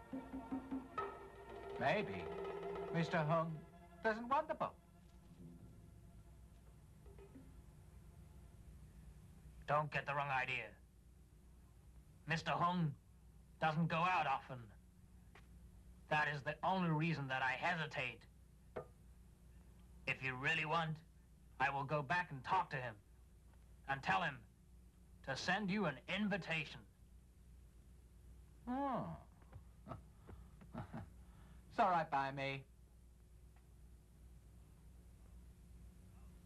Maybe Mr. Hung doesn't want the boat. Don't get the wrong idea. Mr. Hung doesn't go out often. That is the only reason that I hesitate. If you really want, I will go back and talk to him and tell him to send you an invitation. Oh. It's all right by me.